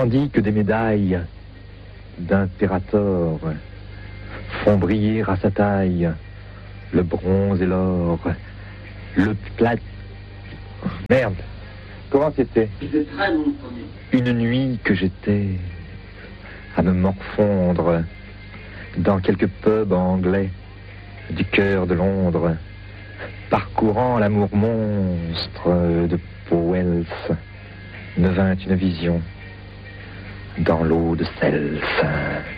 tandis que des médailles d'impérator font briller à sa taille le bronze et l'or, le plat... Merde, comment c'était? C'était très long, Tony. Une nuit que j'étais à me morfondre dans quelques pubs anglais du cœur de Londres, parcourant l'amour monstre de Powell, me vint une vision dans l'eau de Cels.